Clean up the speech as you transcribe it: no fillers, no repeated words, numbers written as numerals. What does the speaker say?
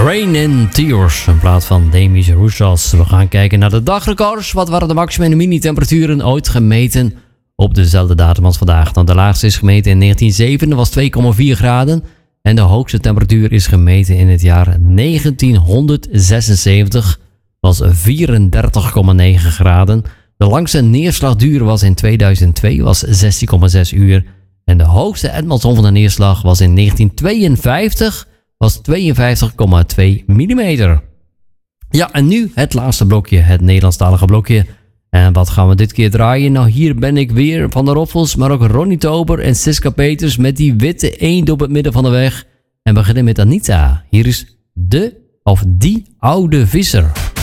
Rain and Tears, een plaat van Demis Roussos. We gaan kijken naar de dagrecords. Wat waren de maxima en de mini-temperaturen ooit gemeten op dezelfde datum als vandaag? Nou, de laagste is gemeten in 1907, dat was 2,4 graden. En de hoogste temperatuur is gemeten in het jaar 1976, was 34,9 graden. De langste neerslagduur was in 2002, was 16,6 uur. En de hoogste etmaalsom neerslag was in 1952, was 52,2 millimeter. Ja, en nu het laatste blokje, het Nederlandstalige blokje. En wat gaan we dit keer draaien? Nou, hier ben ik weer, Van der Roffels, maar ook Ronnie Tober en Siska Peters met die witte eend op het midden van de weg. En we beginnen met Anita. Hier is die oude visser.